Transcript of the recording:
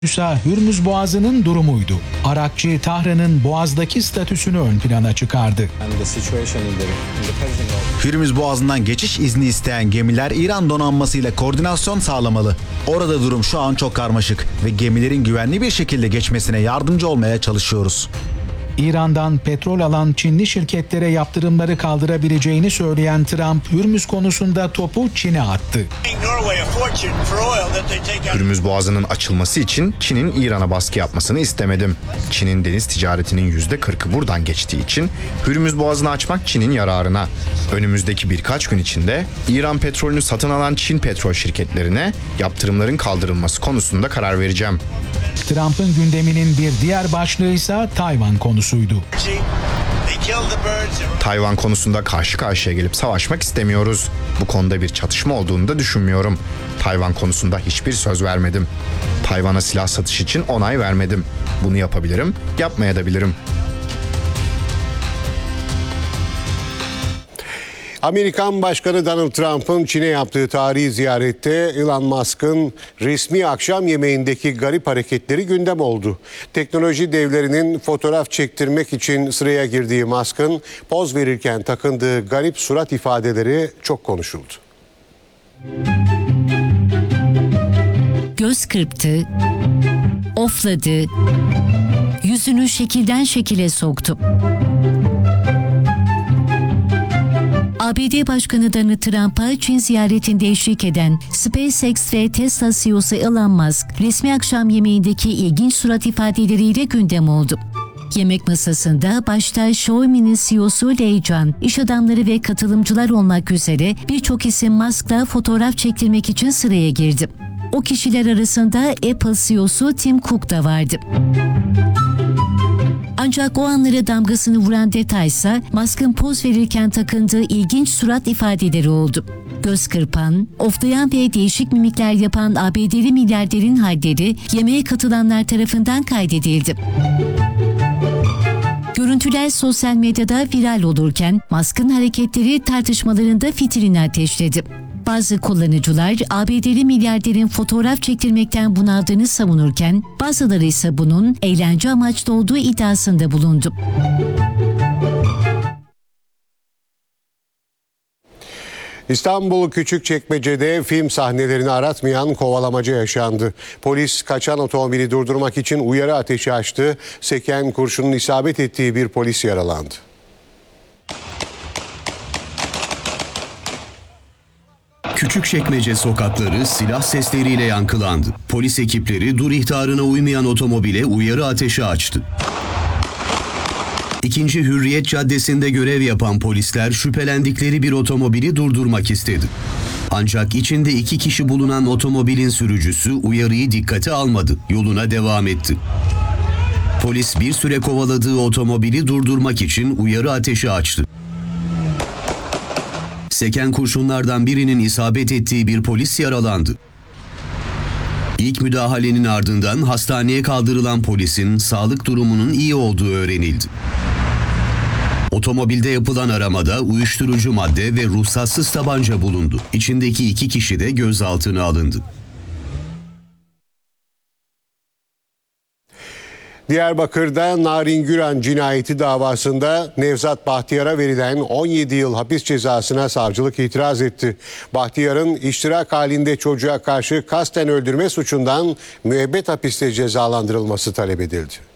Hürmüz Boğazı'nın durumuydu. Arakçı Tahran'ın Boğaz'daki statüsünü ön plana çıkardı. Hürmüz Boğazı'ndan geçiş izni isteyen gemiler İran donanmasıyla koordinasyon sağlamalı. Orada durum şu an çok karmaşık ve gemilerin güvenli bir şekilde geçmesine yardımcı olmaya çalışıyoruz. İran'dan petrol alan Çinli şirketlere yaptırımları kaldırabileceğini söyleyen Trump, Hürmüz konusunda topu Çin'e attı. Hürmüz Boğazı'nın açılması için Çin'in İran'a baskı yapmasını istemedim. Çin'in deniz ticaretinin %40'ı buradan geçtiği için Hürmüz Boğazı'nı açmak Çin'in yararına. Önümüzdeki birkaç gün içinde İran petrolünü satın alan Çin petrol şirketlerine yaptırımların kaldırılması konusunda karar vereceğim. Trump'ın gündeminin bir diğer başlığı ise Tayvan konusuydu. Tayvan konusunda karşı karşıya gelip savaşmak istemiyoruz. Bu konuda bir çatışma olduğunu da düşünmüyorum. Tayvan konusunda hiçbir söz vermedim. Tayvan'a silah satış için onay vermedim. Bunu yapabilirim, yapmayabilirim. Amerikan Başkanı Donald Trump'ın Çin'e yaptığı tarihi ziyarette Elon Musk'ın resmi akşam yemeğindeki garip hareketleri gündem oldu. Teknoloji devlerinin fotoğraf çektirmek için sıraya girdiği Musk'ın poz verirken takındığı garip surat ifadeleri çok konuşuldu. Göz kırptı, ofladı, yüzünü şekilden şekile soktu. ABD Başkanı Donald Trump'a Çin ziyaretinde eşlik eden SpaceX ve Tesla CEO'su Elon Musk, resmi akşam yemeğindeki ilginç surat ifadeleriyle gündem oldu. Yemek masasında başta Xiaomi'nin CEO'su Lei Can, iş adamları ve katılımcılar olmak üzere birçok isim Musk'la fotoğraf çektirmek için sıraya girdi. O kişiler arasında Apple CEO'su Tim Cook da vardı. Ancak o anlara damgasını vuran detaysa Musk'ın poz verirken takındığı ilginç surat ifadeleri oldu. Göz kırpan, oflayan ve değişik mimikler yapan ABD'li milyarderin halleri yemeğe katılanlar tarafından kaydedildi. Görüntüler sosyal medyada viral olurken Musk'ın hareketleri tartışmalarında fitilini ateşledi. Bazı kullanıcılar ABD'li milyarderin fotoğraf çektirmekten bunaldığını savunurken bazıları ise bunun eğlence amaçlı olduğu iddiasında bulundu. İstanbul Küçükçekmece'de film sahnelerini aratmayan kovalamaca yaşandı. Polis kaçan otomobili durdurmak için uyarı ateşi açtı. Seken kurşunun isabet ettiği bir polis yaralandı. Küçükçekmece sokakları silah sesleriyle yankılandı. Polis ekipleri dur ihtarına uymayan otomobile uyarı ateşi açtı. 2. Hürriyet Caddesi'nde görev yapan polisler şüphelendikleri bir otomobili durdurmak istedi. Ancak içinde 2 kişi bulunan otomobilin sürücüsü uyarıyı dikkate almadı, yoluna devam etti. Polis bir süre kovaladığı otomobili durdurmak için uyarı ateşi açtı. Seken kurşunlardan birinin isabet ettiği bir polis yaralandı. İlk müdahalenin ardından hastaneye kaldırılan polisin sağlık durumunun iyi olduğu öğrenildi. Otomobilde yapılan aramada uyuşturucu madde ve ruhsatsız tabanca bulundu. İçindeki 2 kişi de gözaltına alındı. Diyarbakır'da Narin Güran cinayeti davasında Nevzat Bahtiyar'a verilen 17 yıl hapis cezasına savcılık itiraz etti. Bahtiyar'ın iştirak halinde çocuğa karşı kasten öldürme suçundan müebbet hapiste cezalandırılması talep edildi.